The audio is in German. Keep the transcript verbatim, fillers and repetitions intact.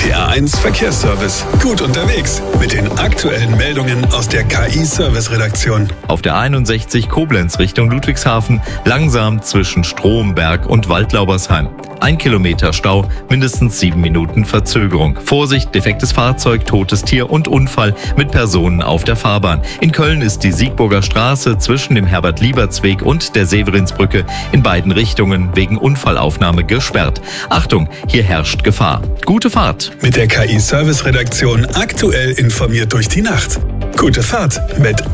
Der A eins Verkehrsservice. Gut unterwegs mit den aktuellen Meldungen aus der K I-Service-Redaktion. Auf der einundsechzig Koblenz Richtung Ludwigshafen langsam zwischen Stromberg und Waldlaubersheim. Ein Kilometer Stau, mindestens sieben Minuten Verzögerung. Vorsicht, defektes Fahrzeug, totes Tier und Unfall mit Personen auf der Fahrbahn. In Köln ist die Siegburger Straße zwischen dem Herbert-Lieberts-Weg und der Severinsbrücke in beiden Richtungen wegen Unfallaufnahme gesperrt. Achtung, hier herrscht Gefahr. Gute Fahrt. Mit der K I-Service-Redaktion aktuell informiert durch die Nacht. Gute Fahrt mit